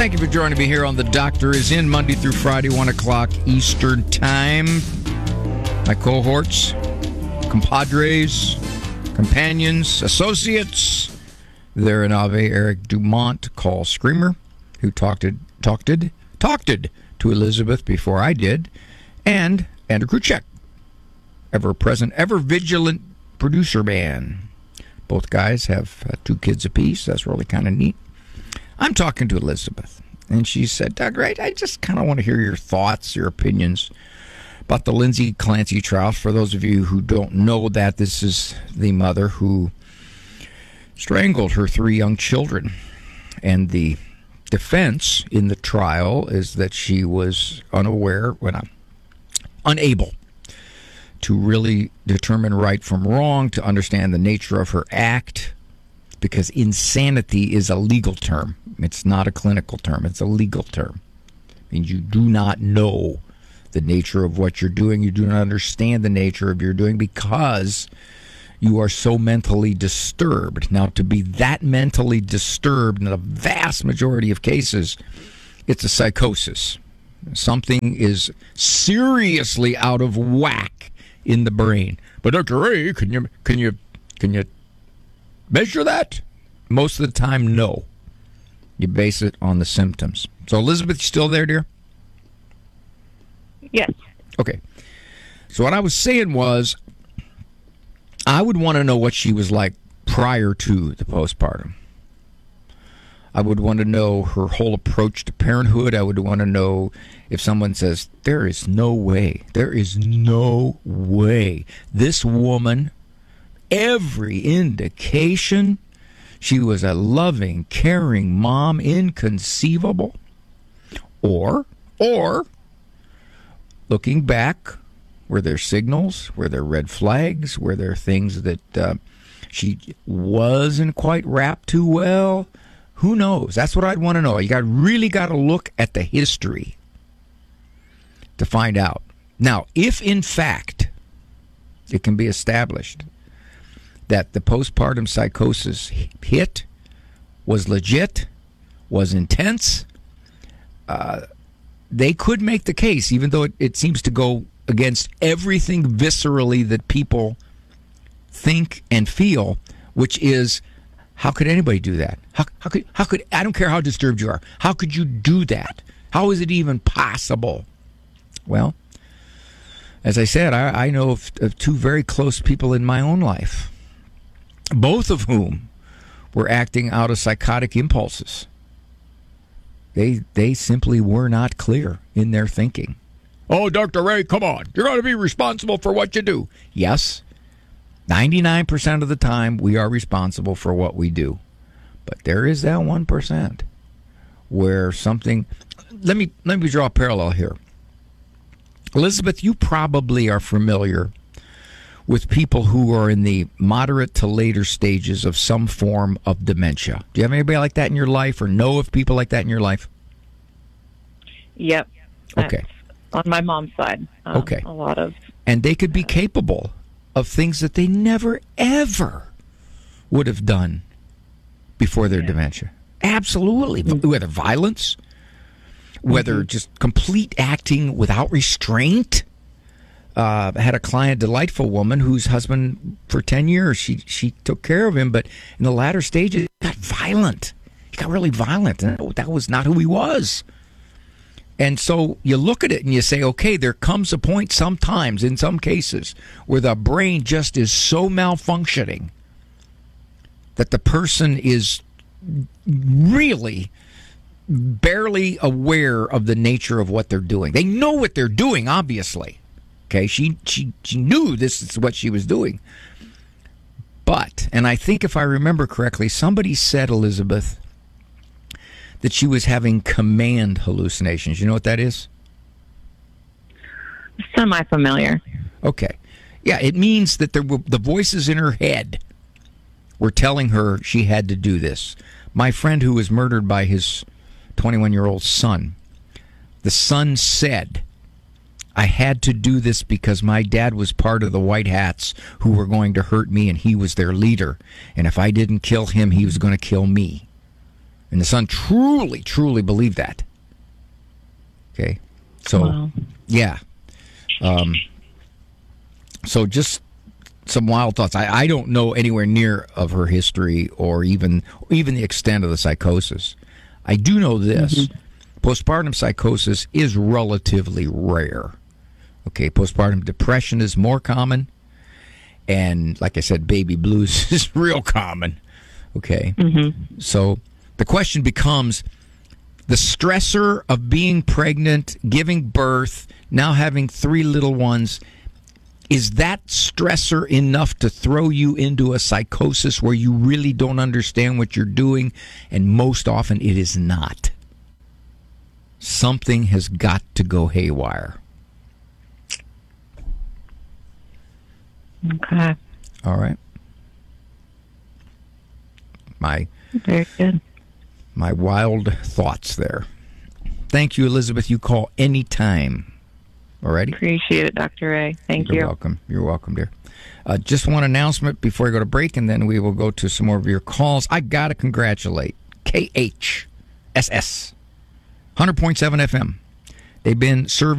Thank you for joining me here on The Doctor Is In, Monday through Friday, 1 o'clock Eastern Time. My cohorts, compadres, companions, associates, they're in Ave, Eric Dumont, Call Screamer, who talked to Elizabeth before I did, and Andrew Kruchek, ever-present, ever-vigilant producer man. Both guys have 2 kids apiece. That's really kind of neat. I'm talking to Elizabeth, and she said, Doug, right, I just kind of want to hear your thoughts, your opinions about the Lindsay Clancy trial. For those of you who don't know that, this is the mother who strangled her 3 young children. And the defense in the trial is that she was unable to really determine right from wrong, to understand the nature of her act, because insanity is a legal term. It's not a clinical term. It's a legal term. It means you do not know the nature of what you're doing. You do not understand the nature of your doing because you are so mentally disturbed. Now, to be that mentally disturbed in a vast majority of cases, it's a psychosis. Something is seriously out of whack in the brain. But Dr. Ray, can you measure that? Most of the time, no. You base it on the symptoms. So, Elizabeth, you still there, dear? Yes. Okay. So what I was saying was, I would want to know what she was like prior to the postpartum. I would want to know her whole approach to parenthood. I would want to know if someone says, there is no way, this woman, every indication, she was a loving, caring mom, inconceivable. Or, looking back, were there signals? Were there red flags? Were there things that she wasn't quite wrapped too well? Who knows? That's what I'd want to know. You really got to look at the history to find out. Now, if in fact it can be established that the postpartum psychosis hit, was legit, was intense, they could make the case, even though it seems to go against everything viscerally that people think and feel, which is, how could anybody do that? How could I don't care how disturbed you are. How could you do that? How is it even possible? Well, as I said, I know of 2 very close people in my own life, both of whom were acting out of psychotic impulses. They simply were not clear in their thinking. Oh, Dr. Ray, come on. You're going to be responsible for what you do. Yes, 99% of the time we are responsible for what we do. But there is that 1% where something... Let me draw a parallel here. Elizabeth, you probably are familiar with people who are in the moderate to later stages of some form of dementia. Do you have anybody like that in your life, or know of people like that in your life? Yep. Okay. On my mom's side. Okay. A lot of... And they could be capable of things that they never, ever would have done before their dementia. Absolutely. Whether violence, whether just complete acting without restraint. I had a client, delightful woman, whose husband, for 10 years, she took care of him, but in the latter stages, he got violent. He got really violent, and that was not who he was. And so you look at it and you say, okay, there comes a point sometimes, in some cases, where the brain just is so malfunctioning that the person is really barely aware of the nature of what they're doing. They know what they're doing, obviously. Okay, she knew this is what she was doing. But, and I think if I remember correctly, somebody said, Elizabeth, that she was having command hallucinations. You know what that is? Semi-familiar. Okay. Yeah, it means that the voices in her head were telling her she had to do this. My friend who was murdered by his 21-year-old son, the son said, I had to do this because my dad was part of the White Hats who were going to hurt me, and he was their leader. And if I didn't kill him, he was going to kill me. And the son truly, truly believed that. Okay. So, Wow. yeah. So just some wild thoughts. I don't know anywhere near of her history or even the extent of the psychosis. I do know this. Postpartum psychosis is relatively rare. Okay, postpartum depression is more common. And like I said, baby blues is real common. Okay. So the question becomes the stressor of being pregnant, giving birth, now having 3 little ones. Is that stressor enough to throw you into a psychosis where you really don't understand what you're doing? And most often it is not. Something has got to go haywire. Okay. All right. Very good. My wild thoughts there. Thank you, Elizabeth. You call anytime. All righty? Appreciate it, Dr. Ray. Thank you. You're welcome. You're welcome, dear. Just one announcement before I go to break, and then we will go to some more of your calls. I got to congratulate KHSS, 100.7 FM. They've been serving